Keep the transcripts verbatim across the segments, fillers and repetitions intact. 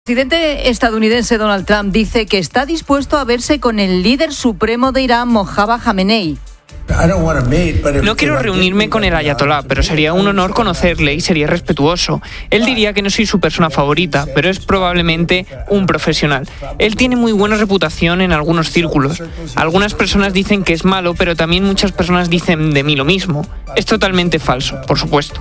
El presidente estadounidense Donald Trump dice que está dispuesto a verse con el líder supremo de Irán, Mojtaba Jamenei. No quiero reunirme con el ayatolá, pero sería un honor conocerle y sería respetuoso. Él diría que no soy su persona favorita, pero es probablemente un profesional. Él tiene muy buena reputación en algunos círculos. Algunas personas dicen que es malo, pero también muchas personas dicen de mí lo mismo. Es totalmente falso, por supuesto.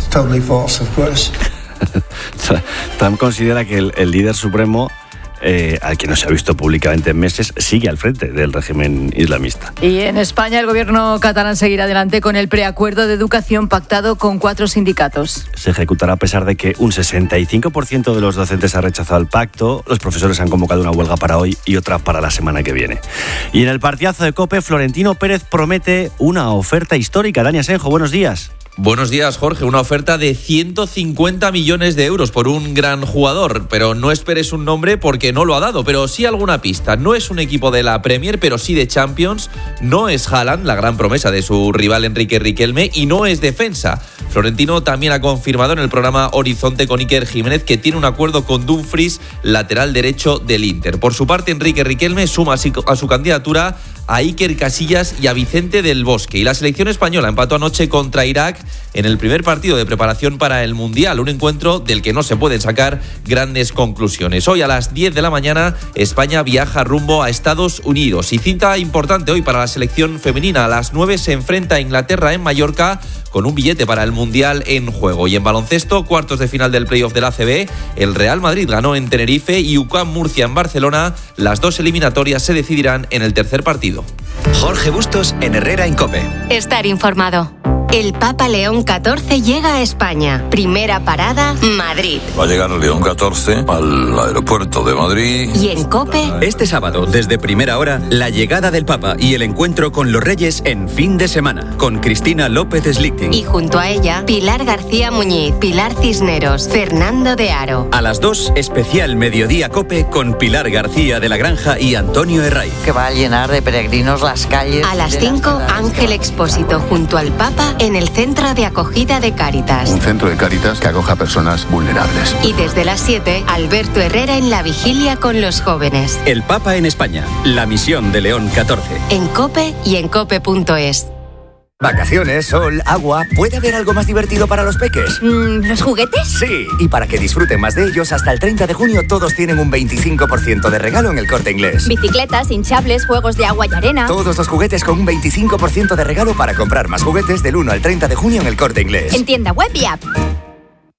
Trump considera que el, el líder supremo, eh, al que no se ha visto públicamente en meses, sigue al frente del régimen islamista. Y en España el gobierno catalán seguirá adelante con el preacuerdo de educación pactado con cuatro sindicatos. Se ejecutará a pesar de que un sesenta y cinco por ciento de los docentes ha rechazado el pacto. Los profesores han convocado una huelga para hoy y otra para la semana que viene. Y en el partidazo de COPE, Florentino Pérez promete una oferta histórica. Dani Asenjo, buenos días. Buenos días, Jorge. Una oferta de ciento cincuenta millones de euros por un gran jugador, pero no esperes un nombre porque no lo ha dado, pero sí alguna pista. No es un equipo de la Premier, pero sí de Champions. No es Haaland, la gran promesa de su rival Enrique Riquelme, y no es defensa. Florentino también ha confirmado en el programa Horizonte con Iker Jiménez que tiene un acuerdo con Dumfries, lateral derecho del Inter. Por su parte, Enrique Riquelme suma a su candidatura a Iker Casillas y a Vicente del Bosque. Y la selección española empató anoche contra Irak en el primer partido de preparación para el Mundial, un encuentro del que no se pueden sacar grandes conclusiones. Hoy a las diez de la mañana España viaja rumbo a Estados Unidos. Y cita importante hoy para la selección femenina. A las nueve se enfrenta a Inglaterra en Mallorca con un billete para el Mundial en juego. Y en baloncesto, cuartos de final del playoff del A C B, el Real Madrid ganó en Tenerife y U C A M Murcia en Barcelona. Las dos eliminatorias se decidirán en el tercer partido. Jorge Bustos en Herrera en COPE. Estar informado. El Papa León catorce llega a España. Primera parada, Madrid. Va a llegar León catorce al aeropuerto de Madrid. Y en COPE... Este sábado, desde primera hora, la llegada del Papa y el encuentro con los Reyes en fin de semana. Con Cristina López Slichting. Y junto a ella, Pilar García Muñiz, Pilar Cisneros, Fernando de Aro. A las dos, especial Mediodía COPE con Pilar García de la Granja y Antonio Herraiz. Que va a llenar de peregrinos las calles. A las cinco, Ángel Expósito junto al Papa en el centro de acogida de Cáritas. Un centro de Cáritas que acoja a personas vulnerables. Y desde las siete, Alberto Herrera en la vigilia con los jóvenes. El Papa en España, la misión de León catorce. En COPE y en cope punto es. Vacaciones, sol, agua. ¿Puede haber algo más divertido para los peques? Mm, ¿Los juguetes? Sí, y para que disfruten más de ellos, hasta el treinta de junio todos tienen un veinticinco por ciento de regalo en El Corte Inglés. Bicicletas, hinchables, juegos de agua y arena. Todos los juguetes con un veinticinco por ciento de regalo para comprar más juguetes del uno al treinta de junio en El Corte Inglés. En tienda web y app.